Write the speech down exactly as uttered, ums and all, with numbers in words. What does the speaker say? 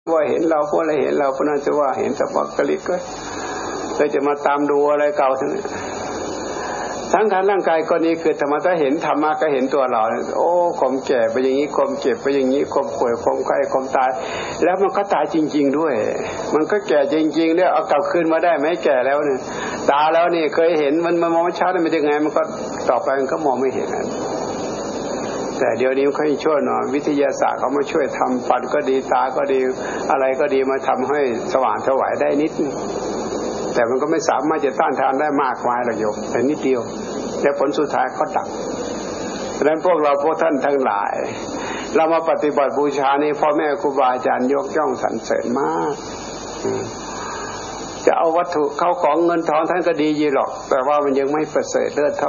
ว่าเห็นเราพวกอะไรเห็นเราพวกนั้นจะว่าเห็นแต่วักกะลิกก็เลยจะมาตามดูอะไรเก่าทั้งนั้นทั้งทางร่างกายก็นี้คือธรรมะถ้าเห็นธรรมะก็เห็นตัวเราโอ้ความแก่ไปอย่างนี้ความเจ็บไปอย่างนี้ความป่วยความไข้ความตายแล้วมันก็ตายจริงๆด้วยมันก็แก่จริงๆเนี่ยเอากลับคืนมาได้ไหมแก่แล้วเนี่ยตาแล้วนี่เคยเห็นมันมองไม่ชัดมันยังไงมันก็ต่อไปมันก็มองไม่เห็นนะแต่เดี๋ยวนี้เขาช่วยหน่อยวิทยาศาสตร์เขามาช่วยทำฟันก็ดีตาก็ดีอะไรก็ดีมาทำให้สว่างสวายได้นิดนึงแต่มันก็ไม่สามารถจะต้านทานได้มากมายหรอกโยมแต่นิดเดียวแต่ผลสุดท้ายก็ดับดังนั้นพวกเราพวกท่านทั้งหลายเรามาปฏิบัติบูชานี้พ่อแม่ครูบาอาจารย์ยกย่องสรรเสริญมากจะเอาวัตถุเข้าของเงินทองท่านก็ดีอยู่หรอกแต่ว่ามันยังไม่ประเสริฐเลิศเท่า